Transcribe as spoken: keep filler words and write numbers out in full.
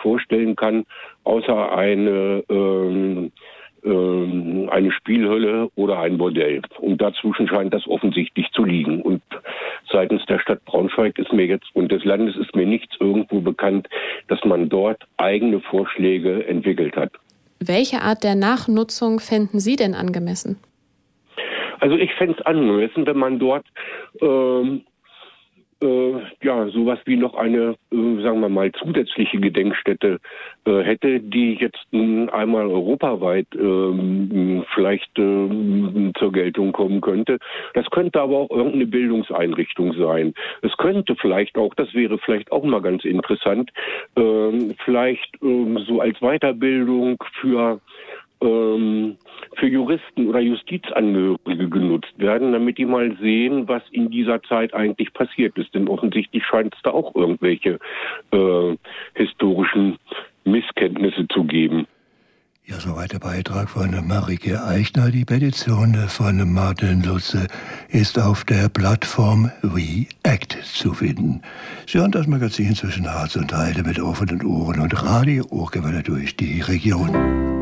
vorstellen kann, außer eine ähm, ähm, eine Spielhölle oder ein Bordell. Und dazwischen scheint das offensichtlich zu liegen. Und seitens der Stadt Braunschweig ist mir jetzt und des Landes ist mir nichts irgendwo bekannt, dass man dort eigene Vorschläge entwickelt hat. Welche Art der Nachnutzung fänden Sie denn angemessen? Also ich fände es angemessen, wenn man dort ähm, äh, ja sowas wie noch eine, äh, sagen wir mal, zusätzliche Gedenkstätte äh, hätte, die jetzt äh, einmal europaweit äh, vielleicht äh, zur Geltung kommen könnte. Das könnte aber auch irgendeine Bildungseinrichtung sein. Es könnte vielleicht auch, das wäre vielleicht auch mal ganz interessant, äh, vielleicht äh, so als Weiterbildung für ähm, für Juristen oder Justizangehörige genutzt werden, damit die mal sehen, was in dieser Zeit eigentlich passiert ist. Denn offensichtlich scheint es da auch irgendwelche äh, historischen Misskenntnisse zu geben. Ja, soweit der Beitrag von Marike Eichner. Die Petition von Martin Lutze ist auf der Plattform WeAct zu finden. Sie hören das Magazin zwischen Harz und Heide mit offenen Ohren und Radio Urgewelle durch die Region.